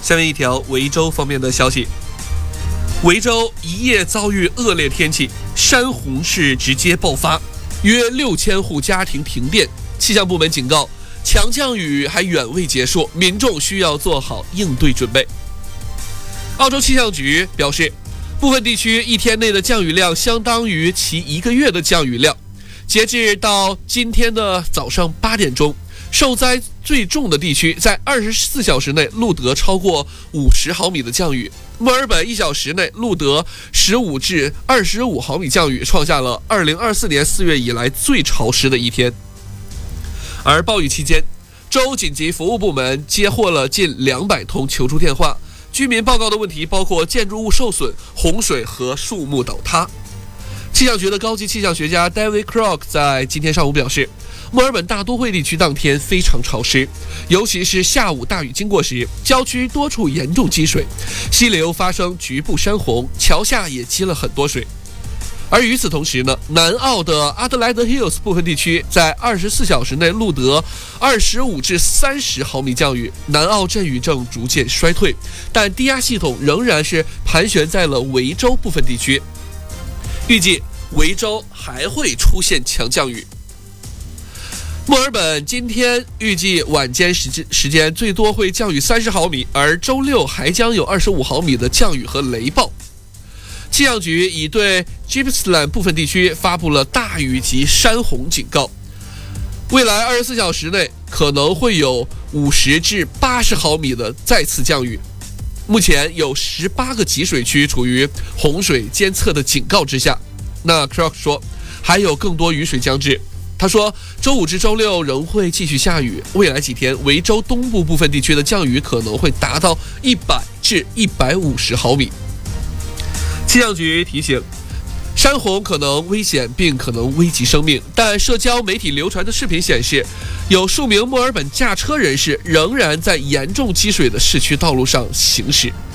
下面一条维州方面的消息，维州一夜遭遇恶劣天气，山洪式直接爆发，约6000户家庭停电。气象部门警告，强降雨还远未结束，民众需要做好应对准备。澳洲气象局表示，部分地区一天内的降雨量相当于其1个月的降雨量。截至到今天的早上8点钟，受灾最重的地区在24小时内录得超过50毫米的降雨。墨尔本1小时内录得15至25毫米降雨，创下了2024年4月以来最潮湿的一天。而暴雨期间，州紧急服务部门接获了近200通求助电话，居民报告的问题包括建筑物受损、洪水和树木倒塌。气象局的高级气象学家 David Crock 在今天上午表示，墨尔本大都会地区当天非常潮湿，尤其是下午大雨经过时，郊区多处严重积水，溪流发生局部山洪，桥下也积了很多水。而与此同时呢，南澳的阿德莱德 Hills 部分地区在24小时内录得25至30毫米降雨，南澳阵雨正逐渐衰退，但低压系统仍然是盘旋在了维州部分地区，预计维州还会出现强降雨。墨尔本今天预计晚间时间最多会降雨30毫米，而周六还将有25毫米的降雨和雷暴。气象局已对 Gippsland 部分地区发布了大雨及山洪警告，未来24小时内可能会有50至80毫米的再次降雨。目前有18个集水区处于洪水监测的警告之下。那 Crock 说，还有更多雨水将至。他说，周5至周6仍会继续下雨，未来几天维州东部部分地区的降雨可能会达到100至150毫米。气象局提醒，山洪可能危险并可能危及生命，但社交媒体流传的视频显示，有数名墨尔本驾车人士仍然在严重积水的市区道路上行驶。